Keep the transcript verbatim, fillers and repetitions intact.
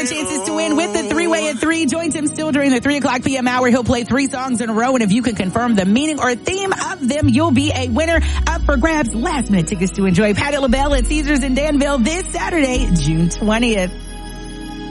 chances to win with the three-way at three. Join Tim Still during the three o'clock p.m. hour. He'll play three songs in a row, and if you can confirm the meaning or theme of them, you'll be a winner. Up for grabs, last-minute tickets to enjoy Patti LaBelle at Caesars in Danville this Saturday, June twentieth.